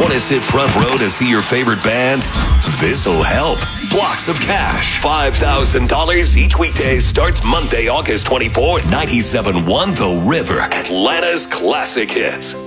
Want to sit front row to see your favorite band? This'll help. Blocks of cash. $5,000 each weekday starts Monday, August 24th. 97.1 The River, Atlanta's classic hits.